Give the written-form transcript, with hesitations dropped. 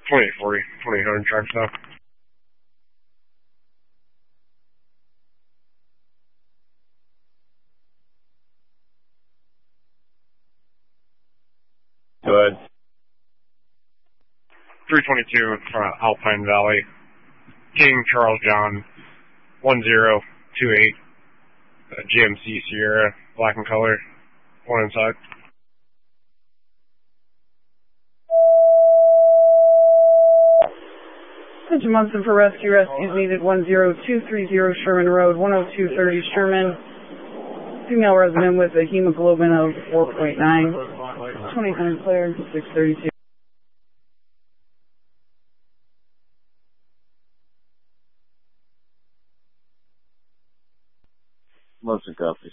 2840, 2800 track stop. Go ahead. 322 from Alpine Valley. King Charles John, 1028. GMC Sierra, black in color, one inside. Attention Munson for rescue. Rescues needed 10230 Sherman Road, 10230 Sherman. Female resident with a hemoglobin of 4.9. 29 clear, 632. Munson copy.